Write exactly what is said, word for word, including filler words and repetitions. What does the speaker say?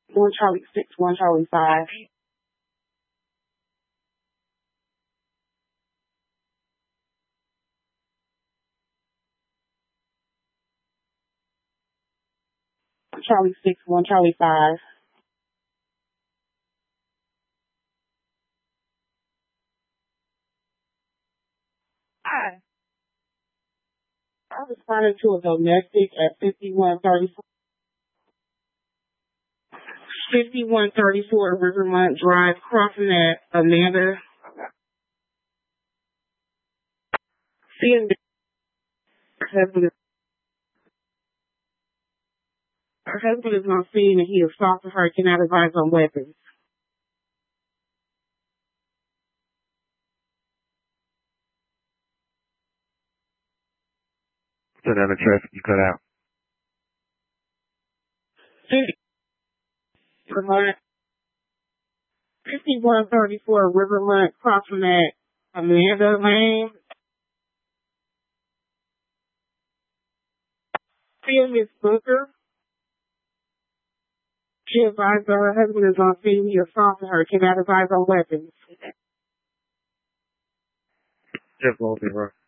One Charlie six, one Charlie five. One Charlie six, one Charlie five. Hi. I responded to a domestic at fifty-one thirty-four. fifty-one thirty-four Rivermont Drive, crossing at Amanda. Seeing her husband, is, her husband is on scene and he assaulted her, cannot advise on weapons. So that traffic you cut out. fifty-one thirty-four Rivermont, crossing at Amanda Lane. Seeing Miss Booker. She advised that her husband is on scene. He assaulted her, cannot advise on weapons. Just go, bro.